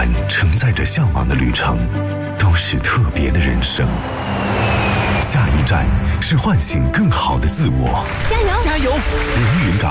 段承载着向往的旅程，都是特别的人生。下一站是唤醒更好的自我。 加油！加油！ 连云港